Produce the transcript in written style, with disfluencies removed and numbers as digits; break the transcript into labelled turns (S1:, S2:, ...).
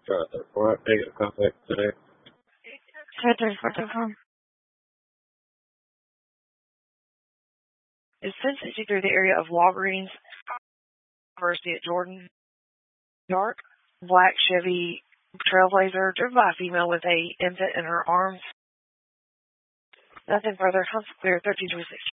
S1: For negative contact today.
S2: Is 1060 through the area of Walgreens, University at Jordan. Dark black Chevy Trailblazer driven by a female with a infant in her arms. Nothing further. Clear 1326.